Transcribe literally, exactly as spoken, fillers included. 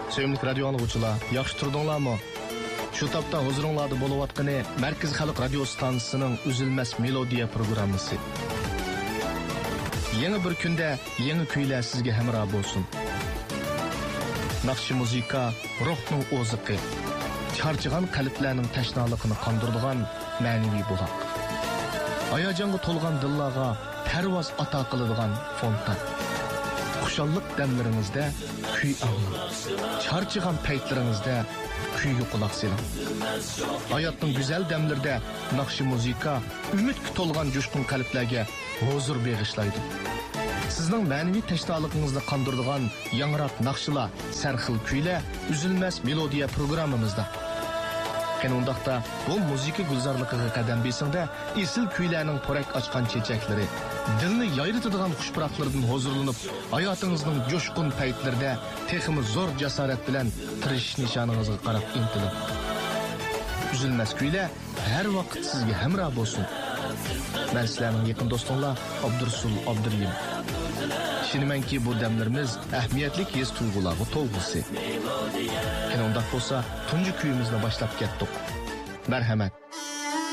Sevimli radio anlıqçılar, yaxşı turdunlarmı? Şu tapda huzuringlarda bo'layotgani Markaz Xalq radio stansiyasining Üzülmez Melodiya programmasi. Yeni bir kunda yeni kuylar sizga hamroh bo'lsin. Naqshi muzika ruhning o'ziqi, charchagan qalblarning tashnaligini qondiradigan ma'naviy buloq. Hayajonga to'lgan dillarga parvoz ato qiladigan fontan. Xushalliq damlaringizda kuy anglang. Charchagan paytlaringizda kuyga quloq soling. Hayotning go'zal damlarida naqshi muzika umidga to'lgan jo'shqin qalblarga huzur bag'ishlaydi. Sizning ma'naviy tashnoligingizni qondiradigan yangroq naqshlar, sarxil kuylar Üzülmez Melodiya programmamizda. Qanundaqda bu muzika gulzorligiga qadam besingda esil kuylarning porak ochgan chechaklari, dilni yayritadigan xushpuroqlardan huzurlanib, hayotingizning jo'shqin paytlarida texmi zo'r jasorat bilan tirishish nishoningizga qarab intilib. Üzülmez kuylar har vaqt sizga hamroh bo'lsin. Men sizlarning yaqin do'stinglar Abdursul Abduriyim. Şinimenki bu demlerimiz ehmiyetlik his tuyg'ularga to'lg'isi. Qanundaq bo'lsa, tunji kuyimizni boshlab ketdik. Marhamat.